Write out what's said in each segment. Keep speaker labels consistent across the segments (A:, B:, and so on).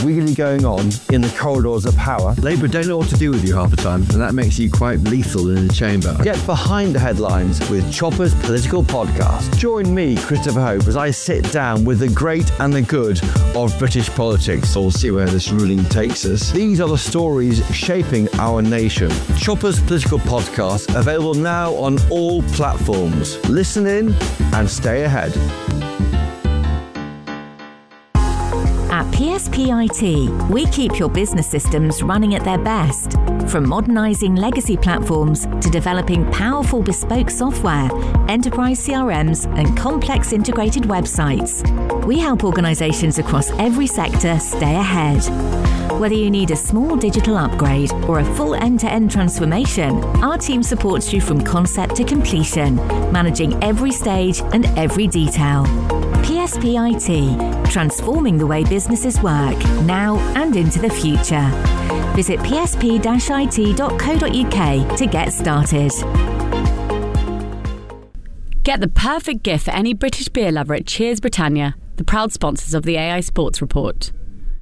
A: really going on in the corridors of power.
B: Labour don't know what to do with you half the time, and that makes you quite lethal in the chamber.
A: Get behind the headlines with Chopper's Political Podcast. Join me, Christopher Hope, as I sit down with the great and the good of British politics.
B: We'll see where this ruling takes us.
A: These are the stories shaping our nation. Chopper's Political Podcast, available now on all platforms. Listen in and stay ahead.
C: At PSPIT, we keep your business systems running at their best. From modernising legacy platforms to developing powerful bespoke software, enterprise CRMs and complex integrated websites, we help organisations across every sector stay ahead. Whether you need a small digital upgrade or a full end-to-end transformation, our team supports you from concept to completion, managing every stage and every detail. PSPIT, transforming the way businesses work, now and into the future. Visit psp-it.co.uk to get started.
D: Get the perfect gift for any British beer lover at Cheers Britannia, the proud sponsors of the AI Sports Report.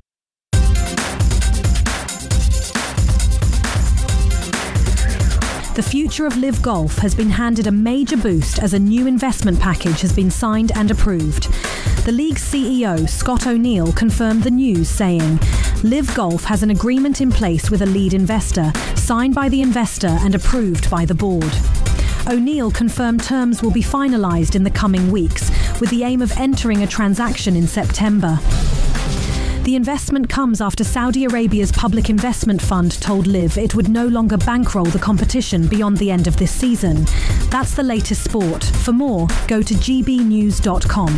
E: The future of Live Golf has been handed a major boost as a new investment package has been signed and approved. The league's CEO, Scott O'Neill, confirmed the news, saying, Live Golf has an agreement in place with a lead investor, signed by the investor and approved by the board. O'Neill confirmed terms will be finalised in the coming weeks, with the aim of entering a transaction in September. The investment comes after Saudi Arabia's Public Investment Fund told Liv it would no longer bankroll the competition beyond the end of this season. That's the latest sport. For more, go to gbnews.com.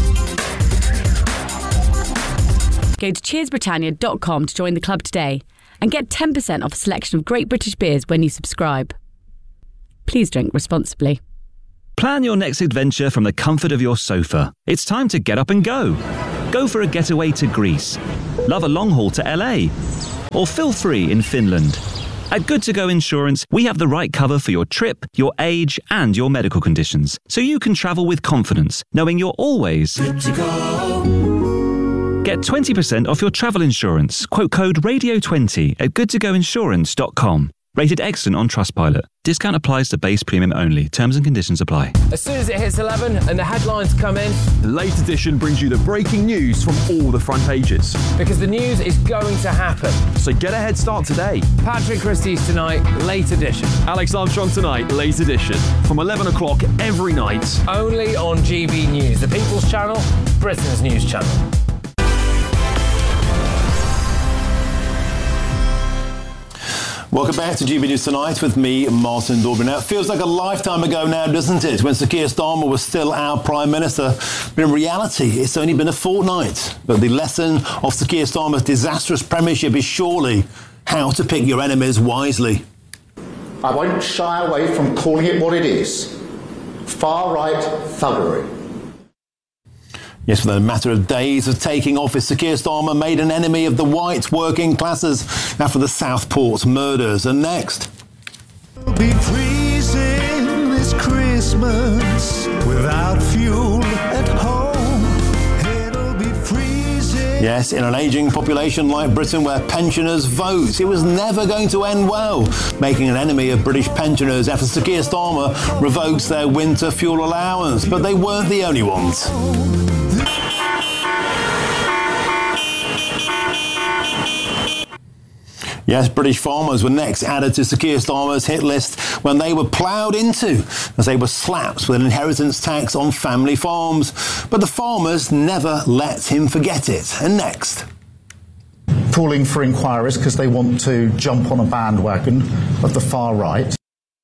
D: Go to cheersbritannia.com to join the club today and get 10% off a selection of great British beers when you subscribe. Please drink responsibly.
F: Plan your next adventure from the comfort of your sofa. It's time to get up and go. Go for a getaway to Greece. Love a long haul to LA. Or feel free in Finland. At Good To Go Insurance, we have the right cover for your trip, your age, and your medical conditions, so you can travel with confidence, knowing you're always good to go. Get 20% off your travel insurance. Quote code RADIO20 at goodtogoinsurance.com. Rated excellent on Trustpilot. Discount applies to base premium only. Terms and conditions apply.
G: As soon as it hits 11 and the headlines come in,
H: the Late Edition brings you the breaking news from all the front pages.
G: Because the news is going to happen.
H: So get a head start today.
G: Patrick Christie's tonight, Late Edition.
H: Alex Armstrong tonight, Late Edition. From 11 o'clock every night.
G: Only on GB News, the People's Channel, Britain's news channel.
I: Welcome back to GB News Tonight with me, Martin Daubry. Now, it feels like a lifetime ago now, doesn't it, when Sir Keir Starmer was still our Prime Minister. But in reality, it's only been a fortnight. But the lesson of Sir Keir Starmer's disastrous premiership is surely how to pick your enemies wisely.
J: I won't shy away from calling it what it is. Far-right thuggery.
I: Yes, within a matter of days of taking office, Sir Keir Starmer made an enemy of the white working classes after the Southport murders. And next.
K: It'll be freezing this Christmas without fuel at home. It'll be freezing.
I: Yes, in an ageing population like Britain where pensioners vote, it was never going to end well, making an enemy of British pensioners after Sir Keir Starmer revokes their winter fuel allowance. But they weren't the only ones. Yes, British farmers were next added to Sir Keir Starmer's hit list when they were ploughed into as they were slapped with an inheritance tax on family farms. But the farmers never let him forget it. And next.
J: Calling for inquiries because they want to jump on a bandwagon of the far right.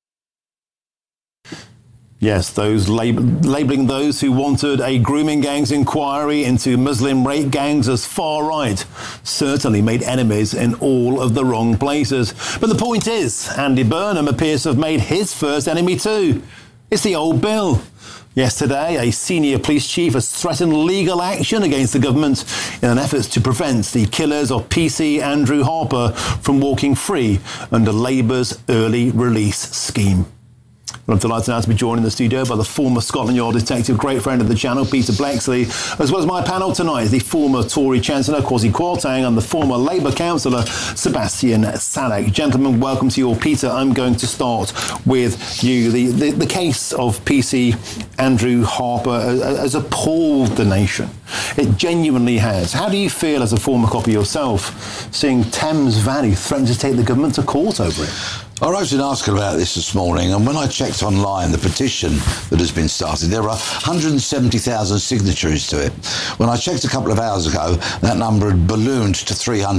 I: Yes, those labelling those who wanted a grooming gangs inquiry into Muslim rape gangs as far right certainly made enemies in all of the wrong places. But the point is, Andy Burnham appears to have made his first enemy too. It's the old Bill. Yesterday, a senior police chief has threatened legal action against the government in an effort to prevent the killers of PC Andrew Harper from walking free under Labour's early release scheme. Well, I'm delighted now to be joined in the studio by the former Scotland Yard detective, great friend of the channel, Peter Bleksley, as well as my panel tonight, the former Tory Chancellor, Kwasi Kwarteng, and the former Labour Councillor, Sebastian Salek. Gentlemen, welcome to you all. Peter, I'm going to start with you. The case of PC Andrew Harper has appalled the nation. It genuinely has. How do you feel as a former copper yourself, seeing Thames Valley threaten to take the government to court over it?
L: I wrote an article about this morning, and when I checked online the petition that has been started, there are 170,000 signatories to it. When I checked a couple of hours ago, that number had ballooned to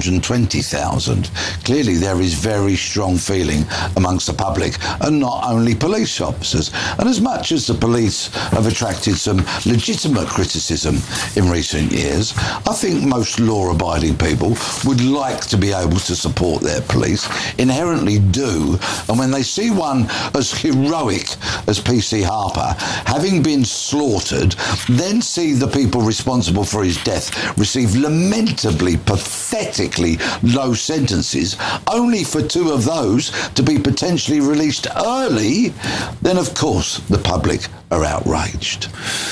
L: 320,000. Clearly, there is very strong feeling amongst the public, and not only police officers. And as much as the police have attracted some legitimate criticism in recent years, I think most law-abiding people would like to be able to support their police, inherently do. And when they see one as heroic as PC Harper, having been slaughtered, then see the people responsible for his death receive lamentably, pathetically low sentences, only for two of those to be potentially released early, then of course the public are outraged.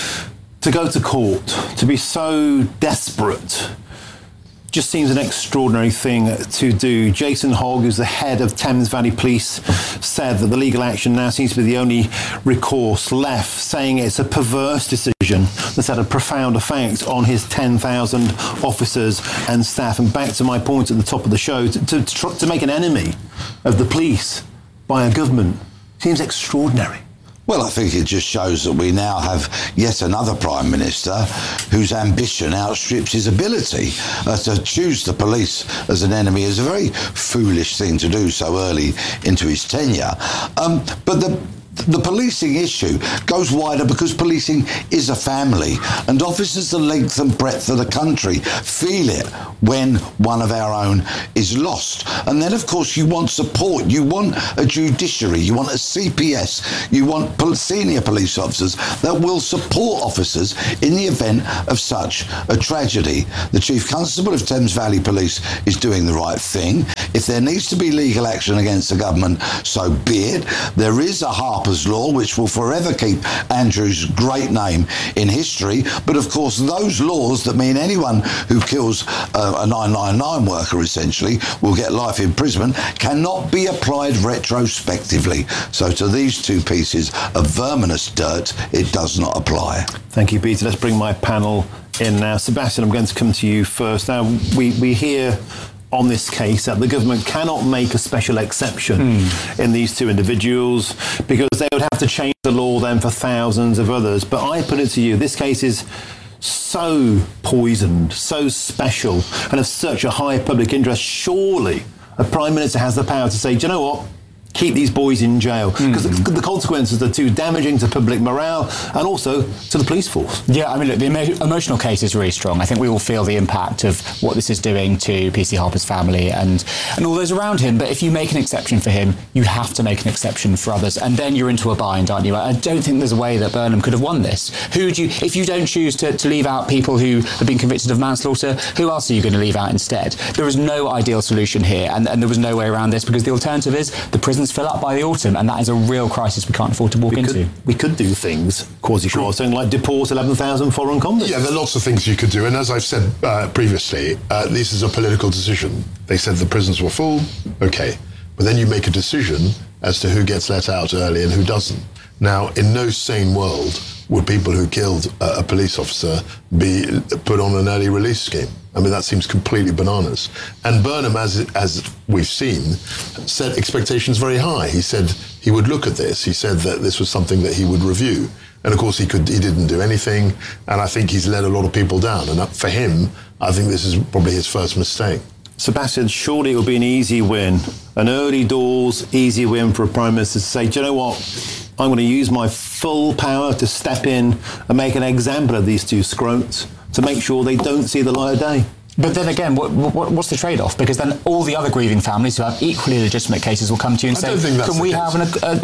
I: To go to court, to be so desperate, just seems an extraordinary thing to do. Jason Hogg, who's the head of Thames Valley Police, said that the legal action now seems to be the only recourse left, saying it's a perverse decision that's had a profound effect on his 10,000 officers and staff. And back to my point at the top of the show, to make an enemy of the police by a government seems extraordinary.
L: Well, I think it just shows that we now have yet another Prime Minister whose ambition outstrips his ability. To choose the police as an enemy is a very foolish thing to do so early into his tenure. But the policing issue goes wider because policing is a family, and officers the length and breadth of the country feel it when one of our own is lost. And then, of course, you want support. You want a judiciary. You want a CPS. You want senior police officers that will support officers in the event of such a tragedy. The Chief Constable of Thames Valley Police is doing the right thing. If there needs to be legal action against the government, so be it. There is a Harper's Law, which will forever keep Andrew's great name in history. But of course, those laws that mean anyone who kills a 999 worker, essentially, will get life imprisonment, cannot be applied retrospectively. So to these two pieces of verminous dirt, it does not apply.
I: Thank you, Peter. Let's bring my panel in now. Sebastian, I'm going to come to you first. Now, we hear on this case that the government cannot make a special exception in these two individuals because they would have to change the law then for thousands of others. But I put it to you, this case is so poisoned, so special, and of such a high public interest. Surely a Prime Minister has the power to say, do you know what? Keep these boys in jail, because the consequences are too damaging to public morale and also to the police force.
M: Yeah, I mean, look, the emotional case is really strong. I think we all feel the impact of what this is doing to PC Harper's family and all those around him. But if you make an exception for him, you have to make an exception for others, and then you're into a bind, aren't you? I don't think there's a way that Burnham could have won this. If you don't choose to leave out people who have been convicted of manslaughter, who else are you going to leave out instead? There is no ideal solution here, and there was no way around this, because the alternative is the prisons fill up by the autumn, and that is a real crisis we can't afford to walk into.
I: We could do things, Kwasi Kwarteng, like deport 11,000 foreign convicts.
N: Yeah, there are lots of things you could do, and as I've said previously, this is a political decision. They said the prisons were full, okay, but then you make a decision as to who gets let out early and who doesn't. Now, in no sane world would people who killed a police officer be put on an early release scheme. I mean, that seems completely bananas. And Burnham, as we've seen, set expectations very high. He said he would look at this. He said that this was something that he would review. And of course, he didn't do anything. And I think he's let a lot of people down. And for him, I think this is probably his first mistake.
I: Sebastian, surely it will be an easy win, an early doors, easy win for a Prime Minister to say, do you know what? I'm going to use my full power to step in and make an example of these two scroats to make sure they don't see the light of day.
M: But then again, what's the trade-off? Because then all the other grieving families who have equally legitimate cases will come to you and say, can we have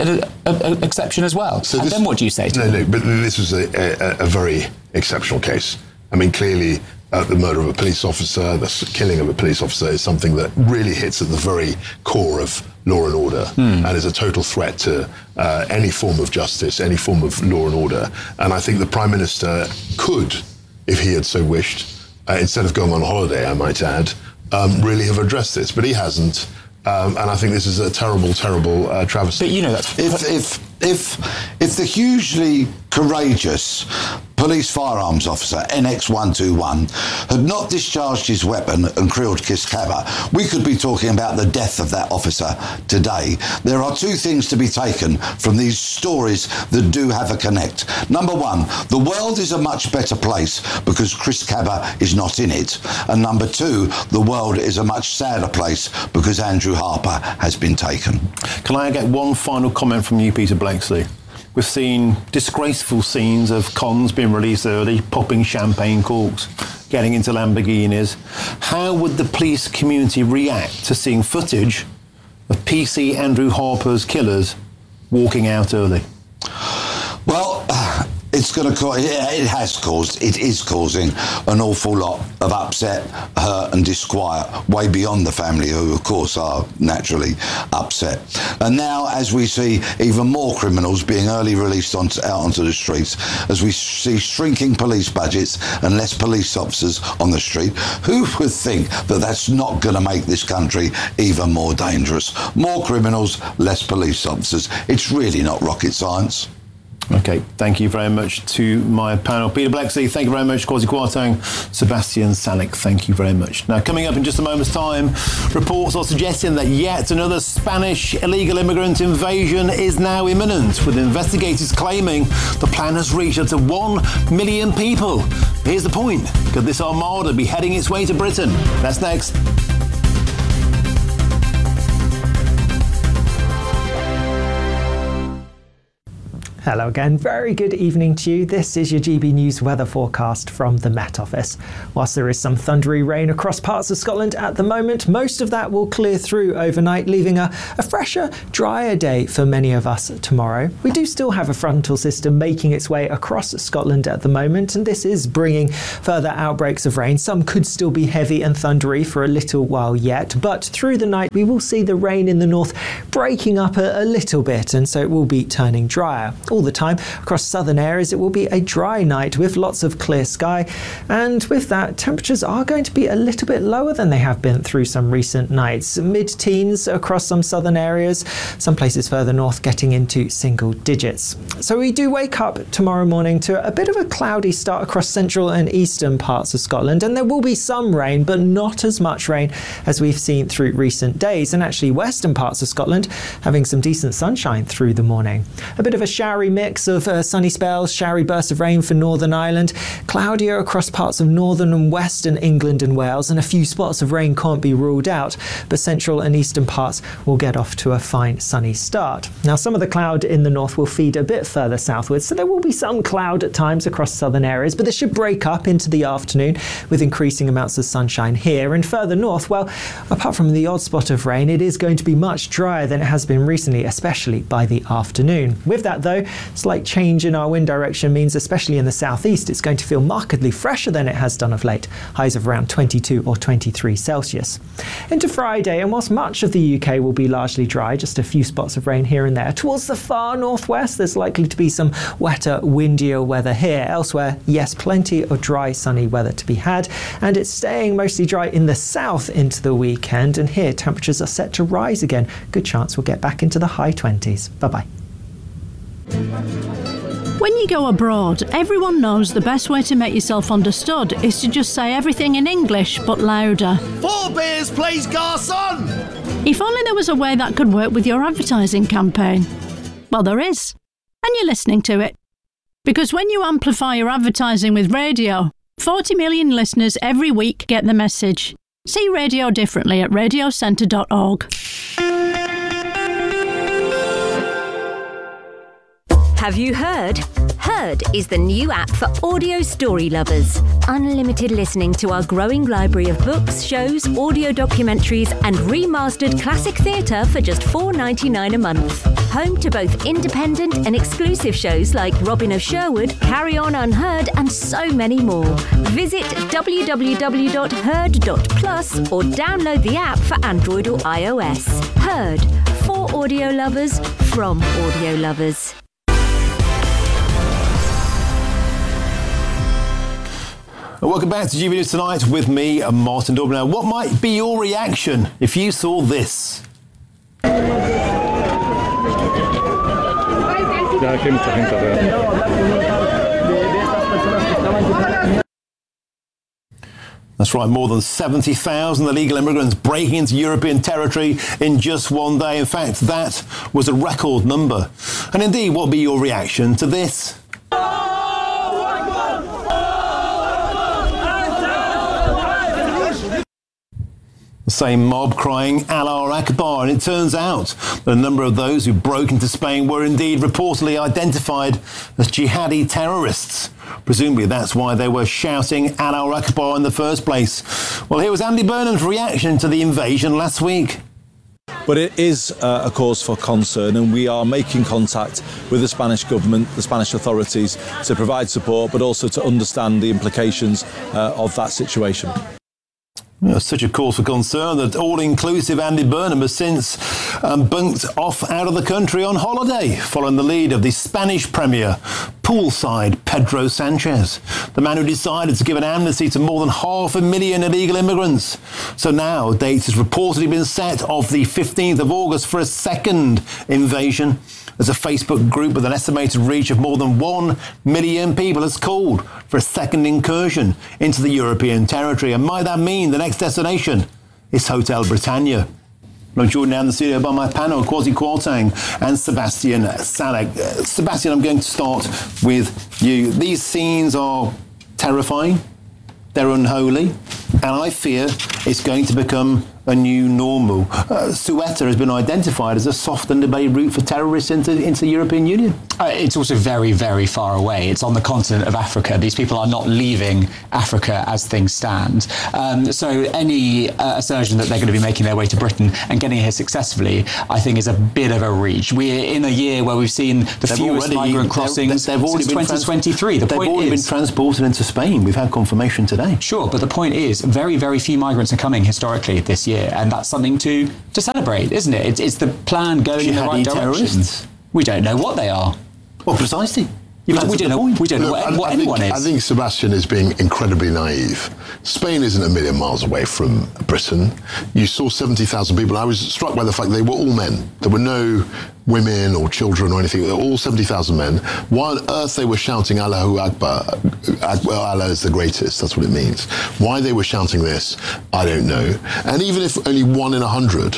M: an exception as well? So then what do you say to them?
N: No, but this was a very exceptional case. I mean, clearly, the murder of a police officer, the killing of a police officer is something that really hits at the very core of law and order and is a total threat to any form of justice, any form of law and order. And I think the Prime Minister could, if he had so wished, instead of going on holiday, I might add, really have addressed this. But he hasn't. And I think this is a terrible, terrible travesty.
L: But, you know, that's... If the hugely courageous police firearms officer, NX121, had not discharged his weapon and killed Chris Kaba, we could be talking about the death of that officer today. There are two things to be taken from these stories that do have a connect. Number one, the world is a much better place because Chris Kaba is not in it. And number two, the world is a much sadder place because Andrew Harper has been taken.
I: Can I get one final comment from you, Peter Blakeslee? We've seen disgraceful scenes of cons being released early, popping champagne corks, getting into Lamborghinis. How would the police community react to seeing footage of PC Andrew Harper's killers walking out early?
L: Well, it's going to cause, it is causing an awful lot of upset, hurt and disquiet way beyond the family, who of course are naturally upset. And now, as we see even more criminals being early released out onto the streets, as we see shrinking police budgets and less police officers on the street, who would think that that's not going to make this country even more dangerous? More criminals, less police officers. It's really not rocket science.
I: OK, thank you very much to my panel. Peter Blakeslee, thank you very much. Kwasi Kwarteng, Sebastian Salek, thank you very much. Now, coming up in just a moment's time, reports are suggesting that yet another Spanish illegal immigrant invasion is now imminent, with investigators claiming the plan has reached up to 1 million people. Here's the point. Could this armada be heading its way to Britain? That's next.
O: Hello again, very good evening to you. This is your GB News weather forecast from the Met Office. Whilst there is some thundery rain across parts of Scotland at the moment, most of that will clear through overnight, leaving a fresher, drier day for many of us tomorrow. We do still have a frontal system making its way across Scotland at the moment, and this is bringing further outbreaks of rain. Some could still be heavy and thundery for a little while yet, but through the night we will see the rain in the north breaking up a little bit, and so it will be turning drier. All the time across southern areas it will be a dry night with lots of clear sky, and with that temperatures are going to be a little bit lower than they have been through some recent nights. Mid-teens across some southern areas, some places further north getting into single digits. So we do wake up tomorrow morning to a bit of a cloudy start across central and eastern parts of Scotland, and there will be some rain, but not as much rain as we've seen through recent days, and actually western parts of Scotland having some decent sunshine through the morning. A bit of a showery mix of sunny spells, showery bursts of rain for Northern Ireland, cloudier across parts of northern and western England and Wales, and a few spots of rain can't be ruled out, but central and eastern parts will get off to a fine sunny start. Now, some of the cloud in the north will feed a bit further southwards, so there will be some cloud at times across southern areas, but this should break up into the afternoon with increasing amounts of sunshine here. And further north, well, apart from the odd spot of rain, it is going to be much drier than it has been recently, especially by the afternoon. With that though, slight change in our wind direction means, especially in the southeast, it's going to feel markedly fresher than it has done of late, highs of around 22 or 23 Celsius. Into Friday, and whilst much of the UK will be largely dry, just a few spots of rain here and there, towards the far northwest there's likely to be some wetter, windier weather here. Elsewhere, yes, plenty of dry, sunny weather to be had, and it's staying mostly dry in the south into the weekend, and here temperatures are set to rise again. Good chance we'll get back into the high 20s. Bye-bye.
P: When you go abroad, everyone knows the best way to make yourself understood is to just say everything in English, but louder.
K: 4 beers, please, garçon!
P: If only there was a way that could work with your advertising campaign. Well, there is. And you're listening to it. Because when you amplify your advertising with radio, 40 million listeners every week get the message. See radio differently at radiocentre.org.
C: Have you heard? Heard Heard is the new app for audio story lovers. Unlimited listening to our growing library of books, shows, audio documentaries and remastered classic theatre for just $4.99 a month. Home to both independent and exclusive shows like Robin of Sherwood, Carry On Unheard and so many more. Visit www.heard.plus or download the app for Android or iOS. Heard, for audio lovers, from audio lovers.
I: Welcome back to GB News Tonight with me, Martin Dorban. Now, what might be your reaction if you saw this? That's right, more than 70,000 illegal immigrants breaking into European territory in just one day. In fact, that was a record number. And indeed, what would be your reaction to this? The same mob crying Allah Akbar, and it turns out that a number of those who broke into Spain were indeed reportedly identified as jihadi terrorists. Presumably that's why they were shouting Allah Akbar in the first place. Well, here was Andy Burnham's reaction to the invasion last week.
Q: But it is a cause for concern, and we are making contact with the Spanish government, the Spanish authorities, to provide support, but also to understand the implications of that situation.
I: Such a cause for concern that all-inclusive Andy Burnham has since bunked off out of the country on holiday, following the lead of the Spanish Premier, poolside Pedro Sanchez, the man who decided to give an amnesty to more than 500,000 illegal immigrants. So now a date has reportedly been set of the 15th of August for a second invasion. There's a Facebook group with an estimated reach of more than 1 million people has called for a second incursion into the European territory. And might that mean the next destination is Hotel Britannia? I'm joined now in the studio by my panel, Kwasi Kwarteng and Sebastian Salek. Sebastian, I'm going to start with you. These scenes are terrifying, they're unholy, and I fear it's going to become a new normal. Ceuta has been identified as a soft and delayed route for terrorists into the European Union.
M: It's also very, very far away. It's on the continent of Africa. These people are not leaving Africa as things stand. So any assertion that they're going to be making their way to Britain and getting here successfully, I think is a bit of a reach. We're in a year where we've seen the fewest migrant crossings since 2023.
I: They've already been transported into Spain. We've had confirmation today.
M: Sure, but the point is very, very few migrants are coming historically this year, and that's something to celebrate, isn't it? It's the plan going in the right direction. We don't know what they are.
I: Well, precisely.
M: We don't know what anyone is.
N: I think Sebastian is being incredibly naive. Spain isn't a million miles away from Britain. You saw 70,000 people. I was struck by the fact they were all men. There were no women or children or anything. They were all 70,000 men. Why on earth they were shouting Allahu Akbar? Well, Allah is the greatest. That's what it means. Why they were shouting this, I don't know. And even if only 1 in 100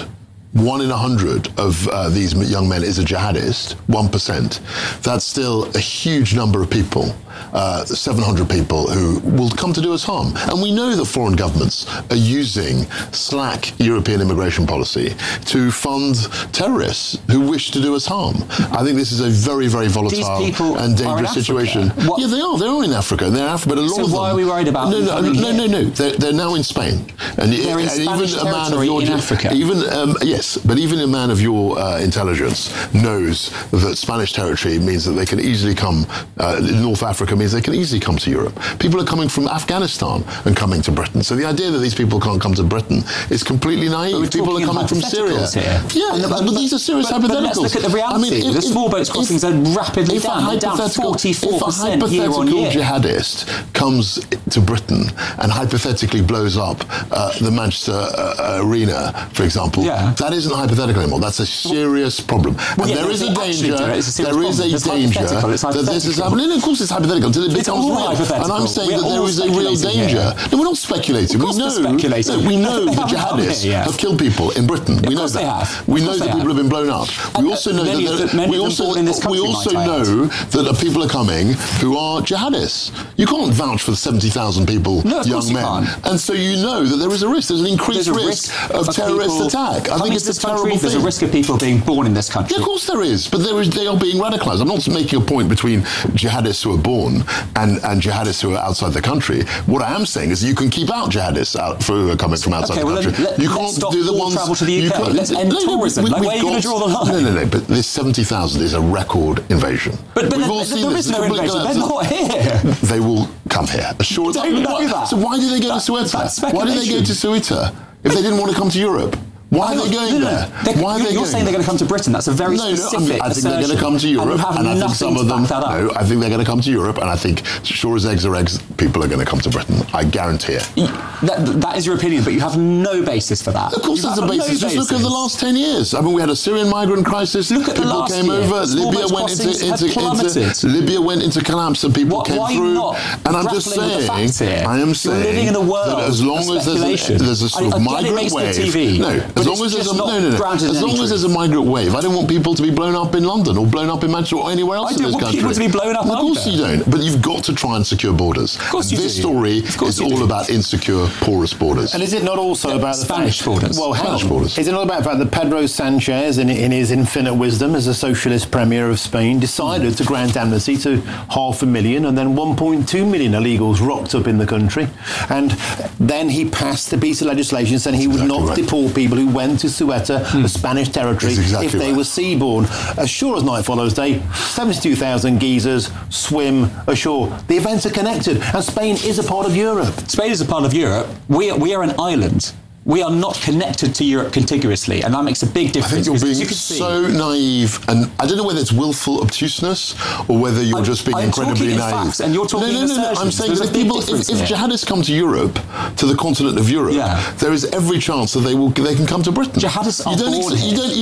N: of these young men is a jihadist, 1%, that's still a huge number of people, 700 people who will come to do us harm. And we know that foreign governments are using slack European immigration policy to fund terrorists who wish to do us harm. I think this is a very, very volatile and dangerous situation. Yeah, they are. They're in Africa. They're in Africa, but a lot of them...
M: So why are we worried about them?
N: No. They're now in Spain. And
M: they're in Spanish territory in Africa.
N: Yes, but even a man of your intelligence knows that Spanish territory means that they can easily come, North Africa means they can easily come to Europe. People are coming from Afghanistan and coming to Britain. So the idea that these people can't come to Britain is completely naive. People are coming from Syria. Yeah, but these are serious hypotheticals.
M: But let's look at the reality. The small boats crossings are rapidly down. They're down 44% year on year.
N: If a hypothetical jihadist comes to Britain and hypothetically blows up the Manchester Arena, for example, that isn't hypothetical anymore. That's a serious problem. And there is a danger. There is a danger that this is happening. Of course, it's hypothetical until it becomes real. And I'm saying that there is a real danger. No, we're not speculating. We know that jihadists have killed people in Britain. We know that. We know that people have been blown up. We also know that people are coming who are jihadists. You can't vouch for 70,000 people, young men. And so you know that there is a risk. There's an increased risk of terrorist attack. I think it's it's
M: this
N: a terrible
M: country.
N: thing.
M: There's a risk of people being born in this country.
N: Yeah, of course there is, but they are being radicalised. I'm not making a point between jihadists who are born and jihadists who are outside the country. What I am saying is you can keep out jihadists who are coming from outside the country. You can't
M: stop
N: do the
M: all
N: ones.
M: travel to the UK. Let's end tourism. Where are you going to draw the line?
N: No. But this 70,000 is a record invasion.
M: But there is no invasion. They're not here.
N: They will come here.
M: You don't know that.
N: So why did they go to Ceuta? Why did they go to Ceuta if they didn't want to come to Europe? Why are they going there? Why are they
M: You're saying they're going to come to Britain. That's a very specific
N: I think they're going to come to Europe, and I think some of them. No, I think they're going to come to Europe, and I think sure as eggs are eggs, people are going to come to Britain. I guarantee it.
M: That is your opinion, but you have no basis for that.
N: Of course, there's a basis. Just look at the last 10 years. I mean, we had a Syrian migrant crisis.
M: Look at the
N: people
M: last
N: came
M: year.
N: over. Libya went into collapse, and people came through. And I'm just saying, I am saying
M: living in a world
N: that as long as there's a sort of migrant wave, as long as there's a migrant wave, I don't want people to be blown up in London or blown up in Manchester or anywhere else in this country.
M: I don't want people to be blown up.
N: Of course you don't. But you've got to try and secure borders.
M: Of course you do.
N: This story is all about insecure, porous borders.
I: And is it not also about
M: Spanish borders?
I: Well,
N: Spanish borders.
I: Is it not about the fact that Pedro Sanchez, in his infinite wisdom as a socialist premier of Spain, decided to grant amnesty to 500,000 and then 1.2 million illegals rocked up in the country, and then he passed a piece of legislation saying he would not deport people who went to Ceuta, the Spanish territory, if they were seaborne. As sure as night follows day, 72,000 geezers swim ashore. The events are connected, and Spain is a part of Europe.
M: Spain is a part of Europe. We are an island. We are not connected to Europe contiguously, and that makes a big difference.
N: I think you're being so naive, and I don't know whether it's willful obtuseness or whether you're just being incredibly naive.
M: Facts, and you're talking
N: no. I'm saying that if jihadists come to Europe, to the continent of Europe, there is every chance that they can come to Britain.
M: Jihadists are born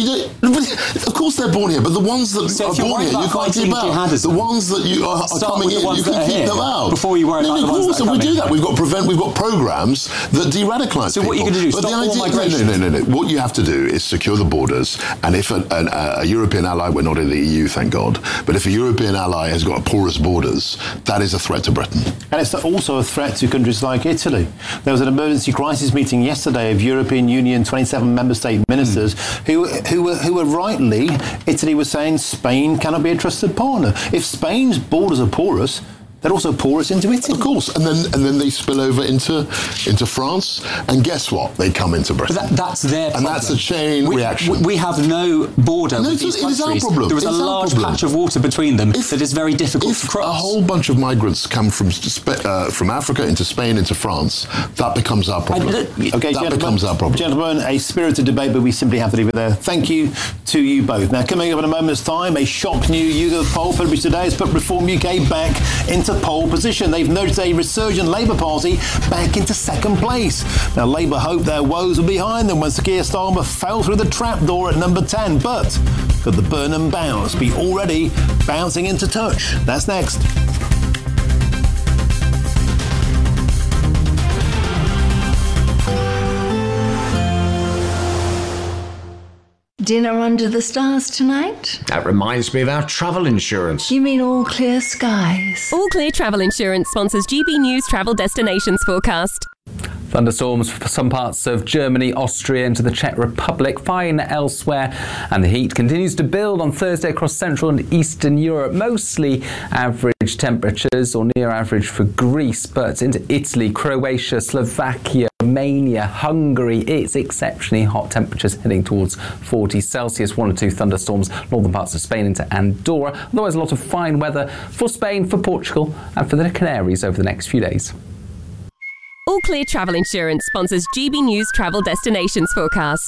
M: here.
N: Of course they're born here, but the ones that are born here, you can't keep out. The ones that you are coming in, you can keep them out.
M: Before you worry about the ones that are coming.
N: We do that. We've got programs that de-radicalise people.
M: So what are you going to do?
N: But no. What you have to do is secure the borders, and if a European ally, we're not in the EU, thank God, but if a European ally has got porous borders, that is a threat to Britain.
I: And it's also a threat to countries like Italy. There was an emergency crisis meeting yesterday of European Union 27 member state ministers who were rightly, Italy was saying Spain cannot be a trusted partner. If Spain's borders are porous, they're also porous into Italy.
N: Of course, and then they spill over into France, and guess what? They come into Britain.
M: But that's their problem.
N: And that's a chain reaction.
M: We have no border with these countries.
N: It is our problem.
M: There is a large patch of water between them that is very difficult to cross.
N: If a whole bunch of migrants come from Africa into Spain into France, that becomes our problem. Becomes our problem.
I: Gentlemen, a spirited debate, but we simply have to leave it there. Thank you to you both. Now, coming up in a moment's time, a shock new YouGov poll published today has put Reform UK back into pole position. They've nudged a resurgent Labour Party back into second place. Now, Labour hoped their woes were behind them when Sir Keir Starmer fell through the trapdoor at number 10. But could the Burnham bounce be already bouncing into touch? That's next.
R: Dinner under the stars tonight?
S: That reminds me of our travel insurance.
R: You mean All Clear Skies?
T: All Clear Travel Insurance sponsors GB News Travel Destinations Forecast.
U: Thunderstorms for some parts of Germany, Austria and to the Czech Republic, fine elsewhere, and the heat continues to build on Thursday across Central and Eastern Europe. Mostly average temperatures or near average for Greece, but into Italy, Croatia, Slovakia, Romania, Hungary, it's exceptionally hot temperatures heading towards 40 Celsius. 1 or 2 thunderstorms northern parts of Spain into Andorra. Otherwise a lot of fine weather for Spain, for Portugal and for the Canaries over the next few days.
T: All Clear Travel Insurance sponsors GB News Travel Destinations Forecast.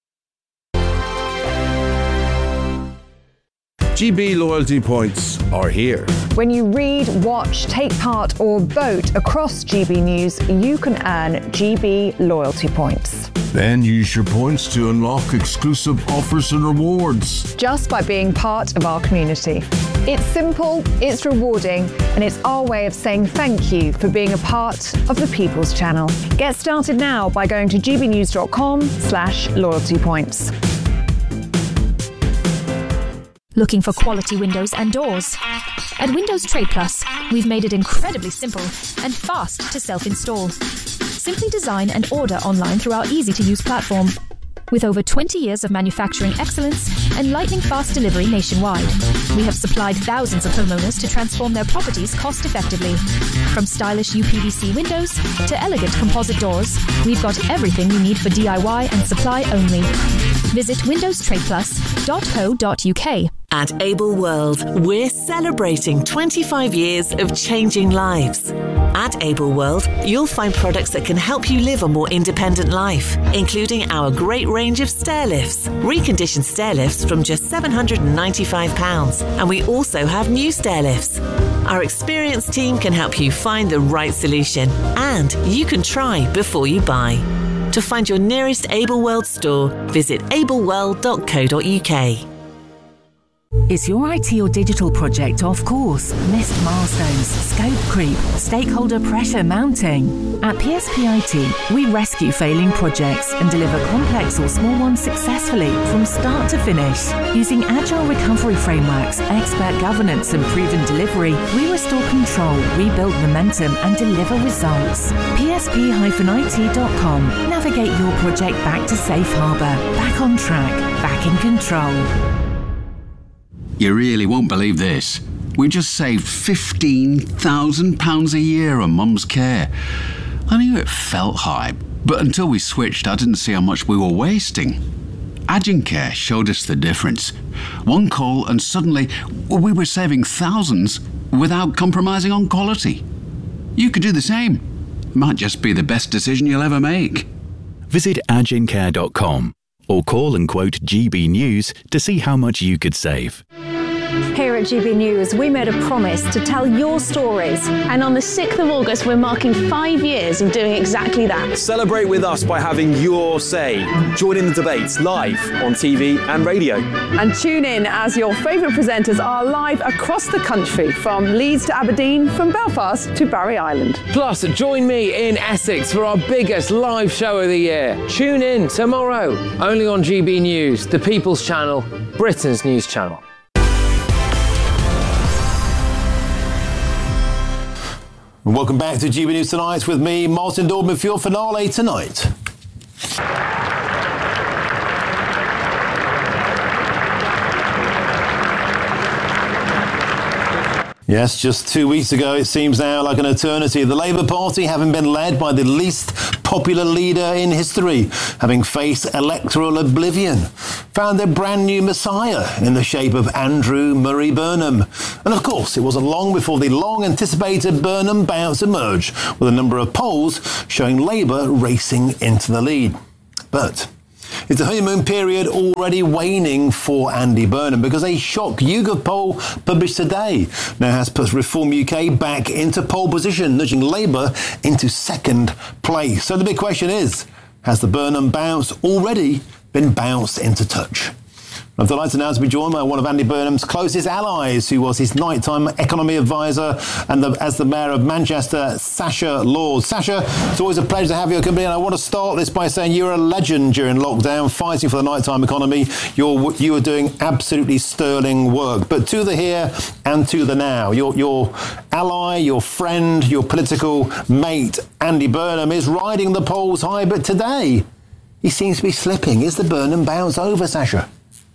A: GB loyalty points are here.
V: When you read, watch, take part or vote across GB News, you can earn GB loyalty points.
A: Then use your points to unlock exclusive offers and rewards.
V: Just by being part of our community. It's simple, it's rewarding, and it's our way of saying thank you for being a part of the People's Channel. Get started now by going to gbnews.com/loyalty points.
W: Looking for quality windows and doors? At Windows Trade Plus, we've made it incredibly simple and fast to self-install. Simply design and order online through our easy-to-use platform. With over 20 years of manufacturing excellence and lightning fast delivery nationwide, we have supplied thousands of homeowners to transform their properties cost effectively. From stylish UPVC windows to elegant composite doors, we've got everything you need for DIY and supply only. Visit windowstradeplus.co.uk.
B: At Able World, we're celebrating 25 years of changing lives. At Able World, you'll find products that can help you live a more independent life, including our great range of stair lifts, reconditioned stair lifts from just £795, and we also have new stair lifts. Our experienced team can help you find the right solution, and you can try before you buy. To find your nearest Able World store, visit ableworld.co.uk.
C: Is your IT or digital project off course? Missed milestones, scope creep, stakeholder pressure mounting? At PSPIT, we rescue failing projects and deliver complex or small ones successfully from start to finish. Using agile recovery frameworks, expert governance and proven delivery, we restore control, rebuild momentum and deliver results. PSP-IT.com. Navigate your project back to safe harbour, back on track, back in control.
D: You really won't believe this. We just saved £15,000 a year on Mum's care. I knew it felt high, but until we switched, I didn't see how much we were wasting. Agencare showed us the difference. One call and suddenly we were saving thousands without compromising on quality. You could do the same. It might just be the best decision you'll ever make.
F: Visit agencare.com or call and quote GB News to see how much you could save.
V: Here at GB News, we made a promise to tell your stories.
E: And on the 6th of August, we're marking 5 years of doing exactly that.
H: Celebrate with us by having your say. Join in the debates live on TV and radio.
X: And tune in as your favourite presenters are live across the country, from Leeds to Aberdeen, from Belfast to Barry Island.
G: Plus, join me in Essex for our biggest live show of the year. Tune in tomorrow, only on GB News, the People's Channel, Britain's news channel.
I: Welcome back to GB News Tonight with me, Martin Dorman, for your finale tonight. Yes, just 2 weeks ago, it seems now like an eternity. The Labour Party, having been led by the least popular leader in history, having faced electoral oblivion, found their brand new messiah in the shape of Andrew Murray Burnham. And of course, it wasn't long before the long-anticipated Burnham bounce emerged, with a number of polls showing Labour racing into the lead. But is the honeymoon period already waning for Andy Burnham? Because a shock YouGov poll published today now has put Reform UK back into pole position, nudging Labour into second place. So the big question is, has the Burnham bounce already been bounced into touch? I'm delighted now to be joined by one of Andy Burnham's closest allies, who was his nighttime economy advisor and as the Mayor of Manchester, Sacha Lord. Sacha, it's always a pleasure to have your company, and I want to start this by saying you're a legend during lockdown, fighting for the nighttime economy. You are doing absolutely sterling work. But to the here and to the now, your ally, your friend, your political mate, Andy Burnham, is riding the polls high, but today he seems to be slipping. Is the Burnham bounce over, Sacha?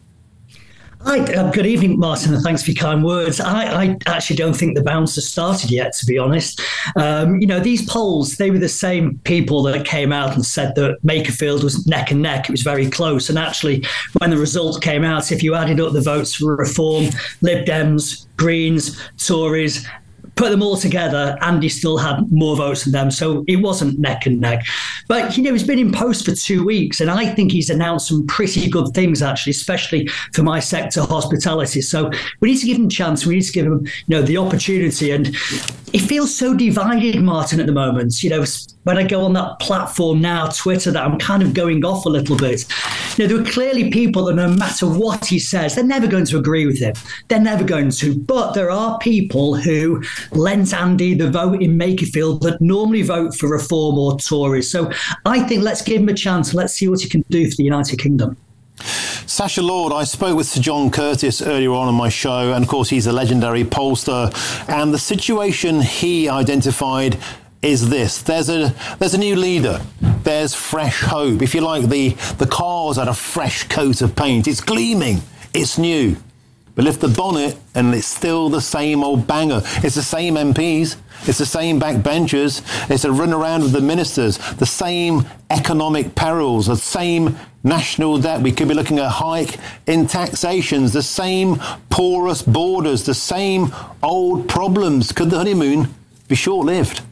Y: Hi, good evening, Martin, and thanks for your kind words. I actually don't think the bounce has started yet, to be honest. These polls, they were the same people that came out and said that Makerfield was neck and neck. It was very close. And actually, when the result came out, if you added up the votes for Reform, Lib Dems, Greens, Tories, put them all together, Andy still had more votes than them. So it wasn't neck and neck. But, he's been in post for 2 weeks, and I think he's announced some pretty good things, actually, especially for my sector, hospitality. So we need to give him a chance. We need to give him, the opportunity. And it feels so divided, Martin, at the moment. When I go on that platform now, Twitter, that I'm kind of going off a little bit. There are clearly people that no matter what he says, they're never going to agree with him. They're never going to. But there are people who lent Andy the vote in Makerfield that normally vote for Reform or Tories. So I think let's give him a chance. Let's see what he can do for the United Kingdom.
I: Sacha Lord, I spoke with Sir John Curtis earlier on my show, and of course he's a legendary pollster, and the situation he identified is this. There's a new leader there's fresh hope. If you like, the car's had a fresh coat of paint. It's gleaming. It's new. But lift the bonnet and it's still the same old banger. It's the same MPs. It's the same backbenchers. It's a run around with the ministers. The same economic perils. The same national debt. We could be looking at a hike in taxations. The same porous borders. The same old problems. Could the honeymoon be short-lived?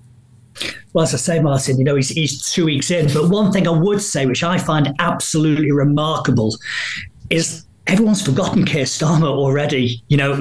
Y: Well, as I say, Martin, he's 2 weeks in. But one thing I would say, which I find absolutely remarkable, is everyone's forgotten Keir Starmer already.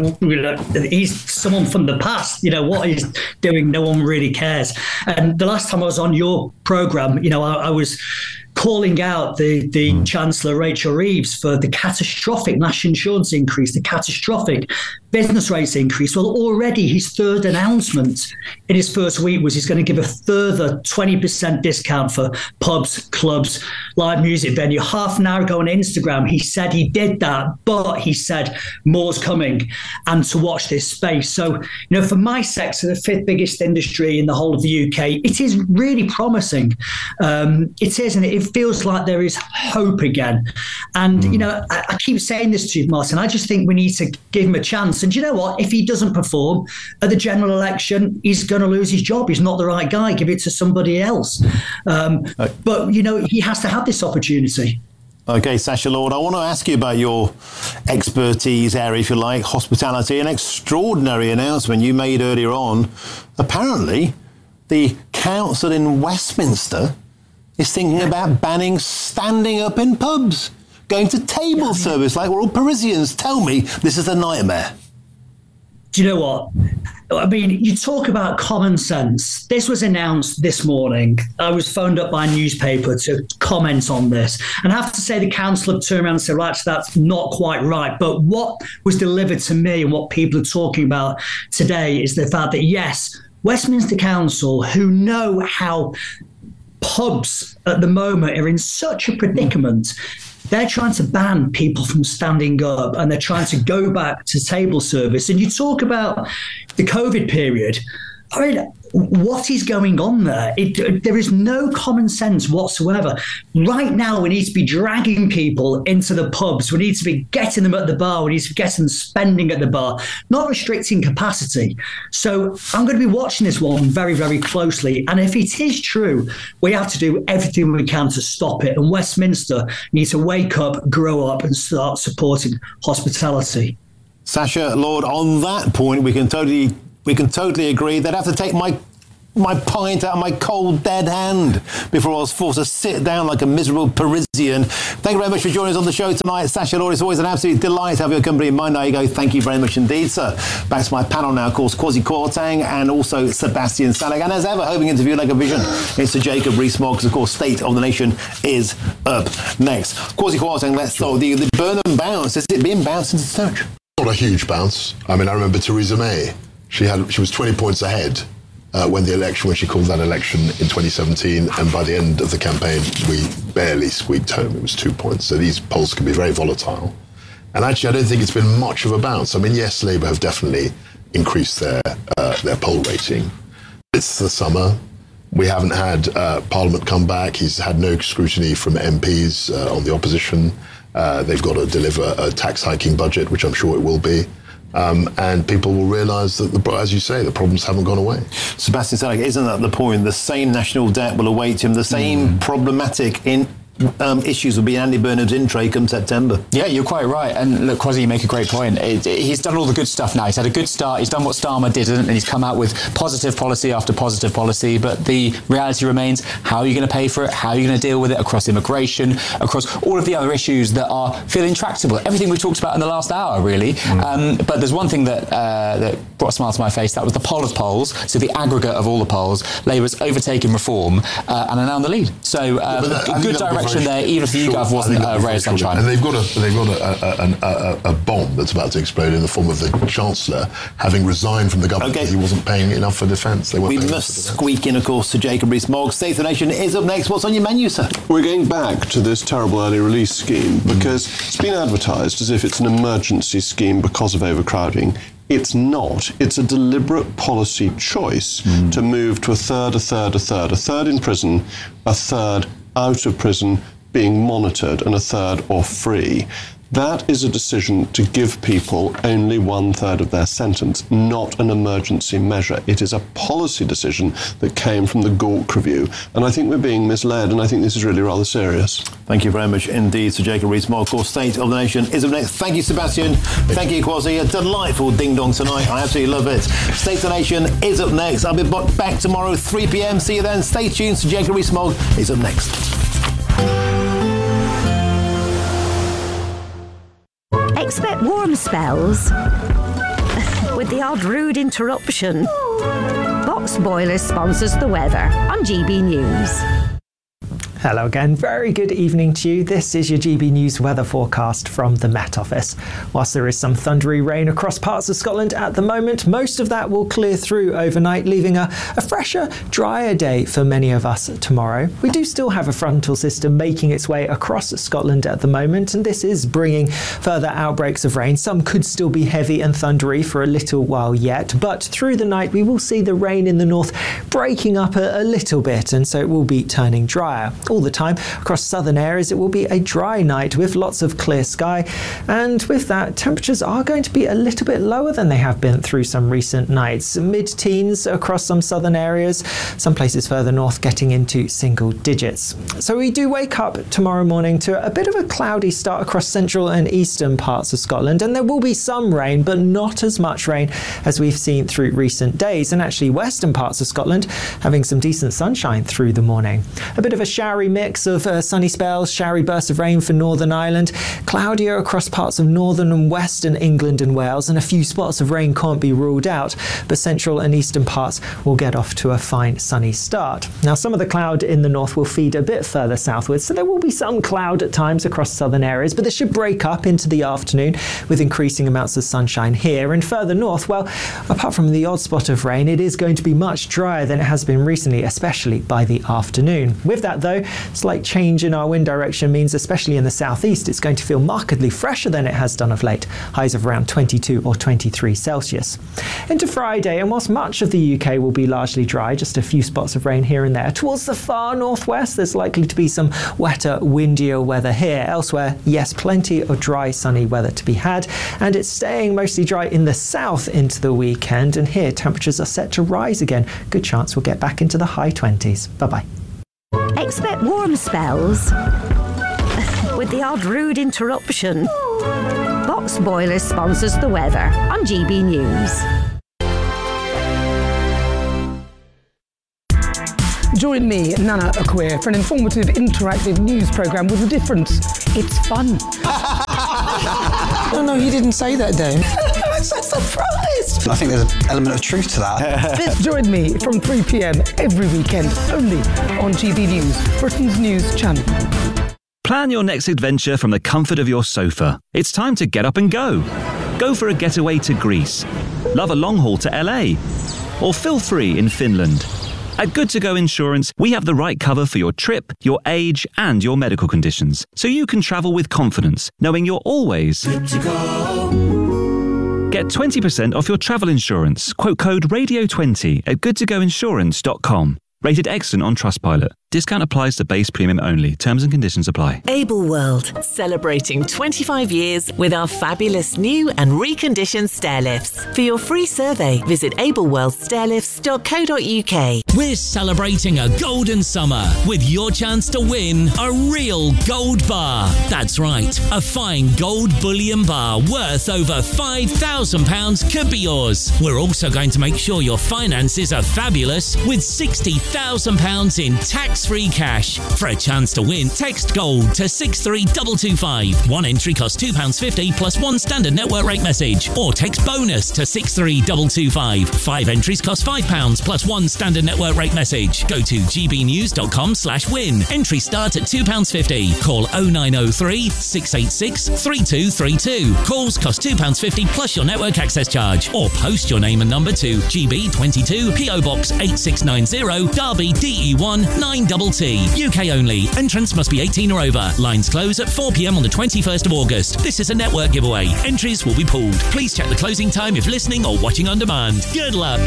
Y: He's someone from the past. What he's doing, no one really cares. And the last time I was on your programme, I was calling out the Chancellor, Rachel Reeves, for the catastrophic national insurance increase, the catastrophic business rates increase. Well, already his third announcement in his first week was he's going to give a further 20% discount for pubs, clubs, live music venue. Half an hour ago on Instagram, he said he did that, but he said more's coming and to watch this space. So, for my sector, the fifth biggest industry in the whole of the UK, it is really promising. It is, and it feels like there is hope again. And, I keep saying this to you, Martin, I just think we need to give him a chance. And you know what? If he doesn't perform at the general election, he's going to lose his job. He's not the right guy. Give it to somebody else. But, he has to have this opportunity.
I: OK, Sacha Lord, I want to ask you about your expertise area, if you like, hospitality. An extraordinary announcement you made earlier on. Apparently, the council in Westminster is thinking about banning standing up in pubs, going to table service like we're all Parisians. Tell me this is a nightmare.
Y: Do you know what? I mean, you talk about common sense. This was announced this morning. I was phoned up by a newspaper to comment on this. And I have to say the council have turned around and said, well, actually, that's not quite right. But what was delivered to me and what people are talking about today is the fact that, yes, Westminster Council, who know how pubs at the moment are in such a predicament, they're trying to ban people from standing up and they're trying to go back to table service. And you talk about the COVID period. I mean, what is going on there? There is no common sense whatsoever. Right now, we need to be dragging people into the pubs. We need to be getting them at the bar. We need to be getting them spending at the bar, not restricting capacity. So I'm going to be watching this one very, very closely. And if it is true, we have to do everything we can to stop it. And Westminster needs to wake up, grow up, and start supporting hospitality.
I: Sacha Lord, on that point, we can totally agree. They'd have to take my pint out of my cold, dead hand before I was forced to sit down like a miserable Parisian. Thank you very much for joining us on the show tonight. Sacha Lord, it's always an absolute delight to have your company in mind. There you go. Thank you very much indeed, sir. Back to my panel now, of course, Kwasi Kwarteng and also Sebastian Salek. And as ever, hoping interview like a vision, it's Sir Jacob Rees-Mogg, because, of course, State of the Nation is up next. Kwasi Kwarteng, let's start. The Burnham bounce, is it being bounced into touch?
N: Not a huge bounce. I mean, I remember Theresa May. She was 20 points ahead when she called that election in 2017, and by the end of the campaign, we barely squeaked home. It was 2 points. So these polls can be very volatile. And actually, I don't think it's been much of a bounce. I mean, yes, Labour have definitely increased their poll rating. It's the summer. We haven't had Parliament come back. He's had no scrutiny from MPs on the opposition. They've got to deliver a tax hiking budget, which I'm sure it will be. And people will realise that, as you say, the problems haven't gone away.
I: Sebastian Salek, isn't that the point? The same national debt will await him, the same problematic issues will be Andy Burnham's in tray come September.
M: Yeah, you're quite right. And look, Kwasi, you make a great point. He's done all the good stuff now. He's had a good start. He's done what Starmer didn't, and he's come out with positive policy after positive policy. But the reality remains, how are you going to pay for it? How are you going to deal with it across immigration, across all of the other issues that feel intractable? Everything we talked about in the last hour, really. But there's one thing that brought a smile to my face. That was the poll of polls. So the aggregate of all the polls. Labour's overtaken Reform and are now in the lead. So good direction there, even if the YouGov wasn't a ray of sunshine.
N: And they've got a bomb that's about to explode in the form of the Chancellor having resigned from the government because he wasn't paying enough for defence.
I: We must squeak in, of course, to Jacob Rees-Mogg. State of the Nation is up next. What's on your menu, sir?
J: We're going back to this terrible early release scheme because it's been advertised as if it's an emergency scheme because of overcrowding. It's not. It's a deliberate policy choice to move to a third in prison, a third out of prison, being monitored, and a third off free. That is a decision to give people only 1/3 of their sentence, not an emergency measure. It is a policy decision that came from the Gawke Review. And I think we're being misled, and I think this is really rather serious.
I: Thank you very much indeed, Sir Jacob Rees-Mogg. Of course, State of the Nation is up next. Thank you, Sebastian. Thank you, Kwasi. A delightful ding-dong tonight. I absolutely love it. State of the Nation is up next. I'll be back tomorrow, 3 p.m. See you then. Stay tuned. Sir Jacob Rees-Mogg is up next.
K: Expect warm spells with the odd rude interruption. Box Boilers sponsors the weather on GB News.
L: Hello again, very good evening to you. This is your GB News weather forecast from the Met Office. Whilst there is some thundery rain across parts of Scotland at the moment, most of that will clear through overnight, leaving a fresher, drier day for many of us tomorrow. We do still have a frontal system making its way across Scotland at the moment, and this is bringing further outbreaks of rain. Some could still be heavy and thundery for a little while yet, but through the night we will see the rain in the north breaking up a little bit, and so it will be turning drier. All the time across southern areas it will be a dry night with lots of clear sky, and with that temperatures are going to be a little bit lower than they have been through some recent nights. Mid-teens across some southern areas, some places further north getting into single digits. So we do wake up tomorrow morning to a bit of a cloudy start across central and eastern parts of Scotland, and there will be some rain but not as much rain as we've seen through recent days, and actually western parts of Scotland having some decent sunshine through the morning. A bit of a showery mix of sunny spells, showery bursts of rain for Northern Ireland, cloudier across parts of northern and western England and Wales, and a few spots of rain can't be ruled out, but central and eastern parts will get off to a fine sunny start. Now some of the cloud in the north will feed a bit further southwards, so there will be some cloud at times across southern areas, but this should break up into the afternoon with increasing amounts of sunshine here. And further north, well, apart from the odd spot of rain, it is going to be much drier than it has been recently, especially by the afternoon. With that though, slight change in our wind direction means, especially in the southeast, it's going to feel markedly fresher than it has done of late, highs of around 22 or 23 Celsius. Into Friday, and whilst much of the UK will be largely dry, just a few spots of rain here and there, towards the far northwest there's likely to be some wetter, windier weather here. Elsewhere, yes, plenty of dry, sunny weather to be had, and it's staying mostly dry in the south into the weekend, and here temperatures are set to rise again. Good chance we'll get back into the high 20s. Bye-bye.
K: Expect warm spells with the odd rude interruption. Box Boilers sponsors the weather on GB News.
O: Join me, Nana Akweer, for an informative, interactive news programme with a difference. It's fun.
P: No, he didn't say that, Dave.
O: I'm so surprised.
P: I think there's an element of truth to that.
O: Join me from 3 p.m. every weekend, only on GB News, Britain's news channel.
F: Plan your next adventure from the comfort of your sofa. It's time to get up and go. Go for a getaway to Greece. Love a long haul to LA. Or feel free in Finland. At Good To Go Insurance, we have the right cover for your trip, your age, and your medical conditions, so you can travel with confidence, knowing you're always good to go. Get 20% off your travel insurance. Quote code RADIO20 at goodtogoinsurance.com. Rated excellent on Trustpilot. Discount applies to base premium only. Terms and conditions apply.
B: Able World, celebrating 25 years with our fabulous new and reconditioned stair lifts. For your free survey, visit ableworldstairlifts.co.uk.
Q: We're celebrating a golden summer with your chance to win a real gold bar. That's right, a fine gold bullion bar worth over £5,000 could be yours. We're also going to make sure your finances are fabulous with £60,000 in tax-free cash. For a chance to win, text GOLD to 63225. One entry costs £2.50 plus one standard network rate message. Or text BONUS to 63225. 5 entries cost £5 plus one standard network rate message. Go to gbnews.com/win. Entries start at £2.50. Call 0903 686 3232. Calls cost £2.50 plus your network access charge. Or post your name and number to GB22 PO Box 8690 Derby DE1 9 Double T. UK only. Entrance must be 18 or over. Lines close at 4 p.m. on the 21st of August. This is a network giveaway. Entries will be pulled. Please check the closing time if listening or watching on demand. Good luck.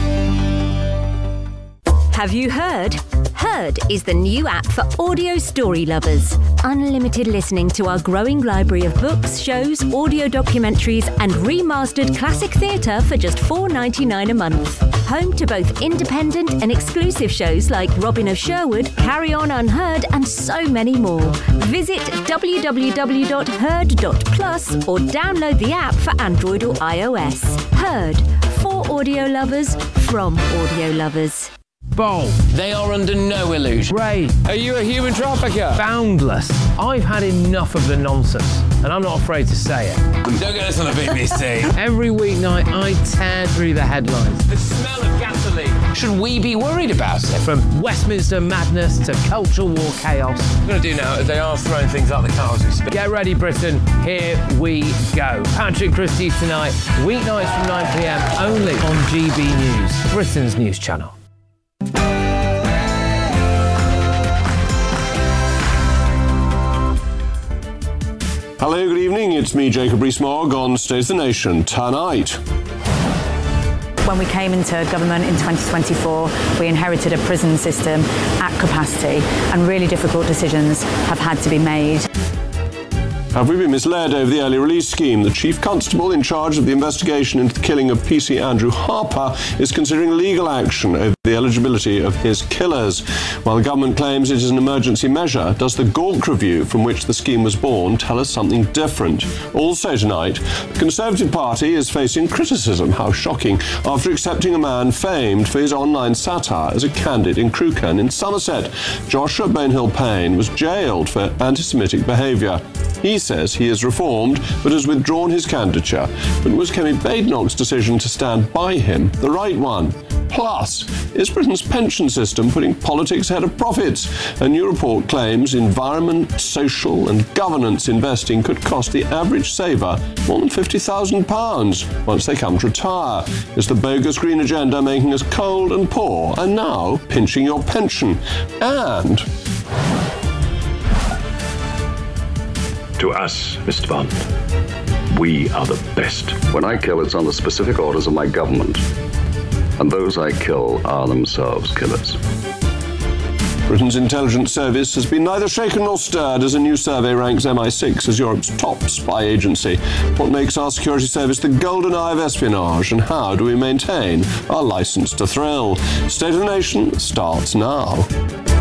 C: Have you heard? Heard is the new app for audio story lovers. Unlimited listening to our growing library of books, shows, audio documentaries, and remastered classic theatre for just $4.99 a month. Home to both independent and exclusive shows like Robin of Sherwood, Carry On Unheard, and so many more. Visit www.heard.plus or download the app for Android or iOS. Heard. For audio lovers, from audio lovers.
G: Bold. They are under no illusion. Ray, are you a human trafficker? Boundless. I've had enough of the nonsense, and I'm not afraid to say it.
A: Don't get us on the BBC.
G: Every weeknight, I tear through the headlines.
A: The smell of gasoline. Should we be worried about it?
G: From Westminster madness to cultural war chaos.
A: What we're going to do now is they are throwing things out the car as we speak.
G: Get ready, Britain. Here we go. Patrick Christie's tonight, weeknights from 9 p.m. only on GB News, Britain's news channel.
J: Hello, good evening. It's me, Jacob Rees-Mogg, on State of the Nation tonight.
R: When we came into government in 2024, we inherited a prison system at capacity, and really difficult decisions have had to be made.
J: Have we been misled over the early release scheme? The Chief Constable in charge of the investigation into the killing of PC Andrew Harper is considering legal action over the eligibility of his killers. While the government claims it is an emergency measure, does the Gawk Review, from which the scheme was born, tell us something different? Also tonight, the Conservative Party is facing criticism, how shocking, after accepting a man famed for his online satire as a candidate in Crewkerne in Somerset. Joshua Bainhill-Payne was jailed for anti-Semitic behaviour. He says he is reformed, but has withdrawn his candidature. But was Kemi Badenoch's decision to stand by him the right one? Plus, is Britain's pension system putting politics ahead of profits? A new report claims environment, social and governance investing could cost the average saver more than £50,000 once they come to retire. Is the bogus green agenda making us cold and poor and now pinching your pension? And
S: to us, Mr. Bond, we are the best. When I kill, it's on the specific orders of my government. And those I kill are themselves killers.
J: Britain's intelligence service has been neither shaken nor stirred as a new survey ranks MI6 as Europe's top spy agency. What makes our security service the golden eye of espionage, and how do we maintain our license to thrill? State of the Nation starts now.